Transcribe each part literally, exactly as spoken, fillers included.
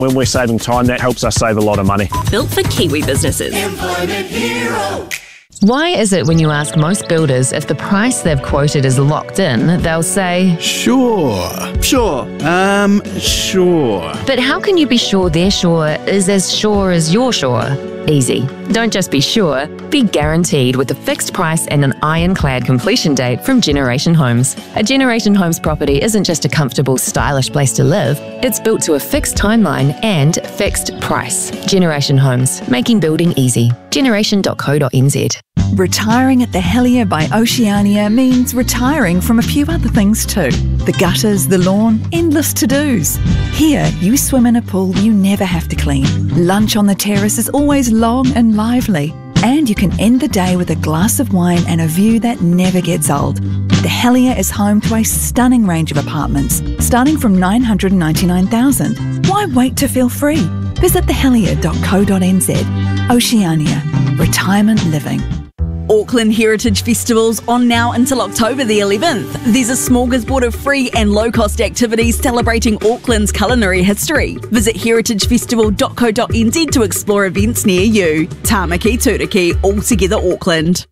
When we're saving time, that helps us save a lot of money. Built for Kiwi businesses. Employment Hero. Why is it when you ask most builders if the price they've quoted is locked in, they'll say, Sure. Sure. Um, sure. But how can you be sure their sure is as sure as you're sure? Easy. Don't just be sure, be guaranteed with a fixed price and an ironclad completion date from Generation Homes. A Generation Homes property isn't just a comfortable, stylish place to live, it's built to a fixed timeline and fixed price. Generation Homes, making building easy. generation dot co dot n z. Retiring at the Helier by Oceania means retiring from a few other things too. The gutters, the lawn, endless to-dos. Here, you swim in a pool you never have to clean. Lunch on the terrace is always long and lively. And you can end the day with a glass of wine and a view that never gets old. The Helier is home to a stunning range of apartments, starting from nine hundred ninety-nine thousand dollars. Why wait to feel free? Visit the helier dot co dot n z. Oceania. Retirement living. Auckland Heritage Festival's on now until October the eleventh. There's a smorgasbord of free and low-cost activities celebrating Auckland's culinary history. Visit heritage festival dot co dot n z to explore events near you. Tāmaki Turiki, all together Auckland.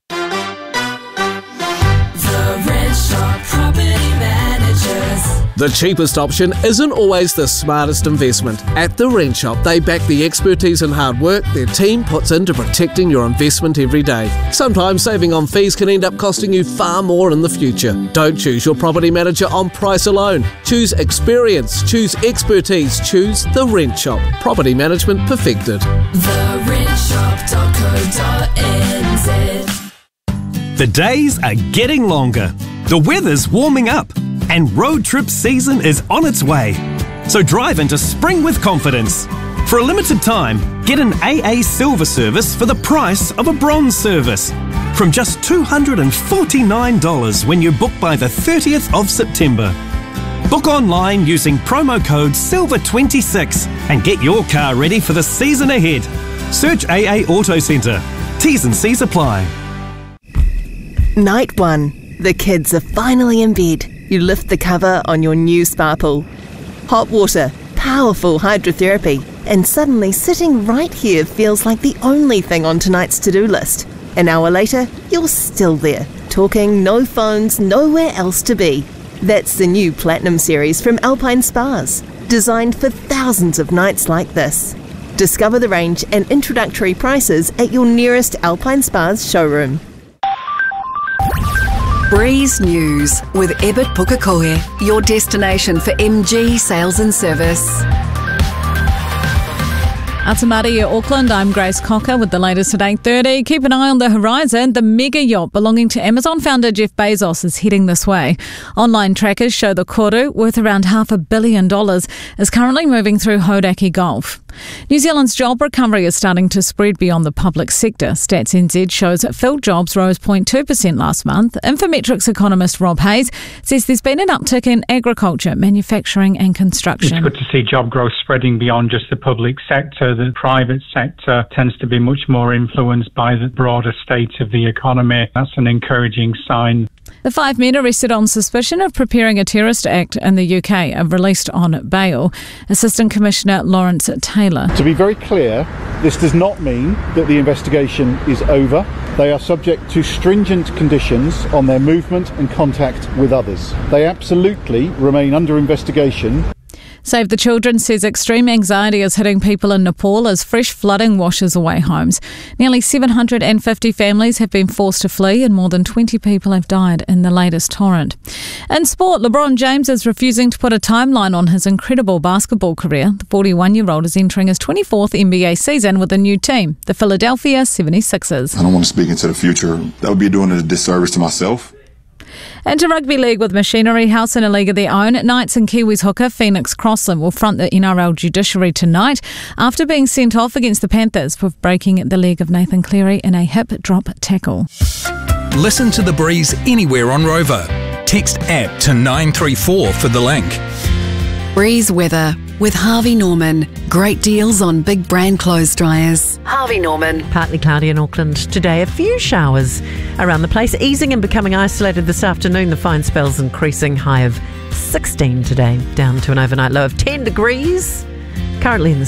The cheapest option isn't always the smartest investment. At The Rent Shop, they back the expertise and hard work their team puts into protecting your investment every day. Sometimes saving on fees can end up costing you far more in the future. Don't choose your property manager on price alone. Choose experience, choose expertise, choose The Rent Shop. Property management perfected. the rent shop dot co dot n z. The days are getting longer. The weather's warming up. And road trip season is on its way. So drive into spring with confidence. For a limited time, get an A A Silver service for the price of a Bronze service. From just two hundred forty-nine dollars when you book by the thirtieth of September. Book online using promo code silver twenty-six and get your car ready for the season ahead. Search A A Auto Centre. T's and C's apply. Night one. The kids are finally in bed. You lift the cover on your new spa pool. Hot water, powerful hydrotherapy, and suddenly sitting right here feels like the only thing on tonight's to-do list. An hour later, you're still there, talking, no phones, nowhere else to be. That's the new Platinum series from Alpine Spas, designed for thousands of nights like this. Discover the range and introductory prices at your nearest Alpine Spas showroom. Breeze News with Ebert Pukekohe, your destination for M G sales and service. Atamari, Auckland, I'm Grace Cocker with the latest at eight thirty. Keep an eye on the horizon. The mega yacht belonging to Amazon founder Jeff Bezos is heading this way. Online trackers show the Koru, worth around half a billion dollars, is currently moving through Hauraki Gulf. New Zealand's job recovery is starting to spread beyond the public sector. Stats N Z shows that filled jobs rose zero point two percent last month. Infometrics economist Rob Hayes says there's been an uptick in agriculture, manufacturing and construction. It's good to see job growth spreading beyond just the public sector. The private sector tends to be much more influenced by the broader state of the economy. That's an encouraging sign. The five men arrested on suspicion of preparing a terrorist act in the U K are released on bail. Assistant Commissioner Lawrence Taylor. To be very clear, this does not mean that the investigation is over. They are subject to stringent conditions on their movement and contact with others. They absolutely remain under investigation. Save the Children says extreme anxiety is hitting people in Nepal as fresh flooding washes away homes. Nearly seven hundred fifty families have been forced to flee and more than twenty people have died in the latest torrent. In sport, LeBron James is refusing to put a timeline on his incredible basketball career. The forty-one-year-old is entering his twenty-fourth N B A season with a new team, the Philadelphia seventy-sixers. I don't want to speak into the future. That would be doing a disservice to myself. Into rugby league with Machinery House in a league of their own, Knights and Kiwis hooker Phoenix Crossland will front the N R L judiciary tonight after being sent off against the Panthers for breaking the leg of Nathan Cleary in a hip drop tackle. Listen to The Breeze anywhere on Rover. Text app to nine three four for the link. Breeze weather with Harvey Norman. Great deals on big brand clothes dryers. Harvey Norman. Partly cloudy in Auckland today. A few showers around the place, easing and becoming isolated this afternoon. The fine spells increasing. High of sixteen today, down to an overnight low of ten degrees. currently in the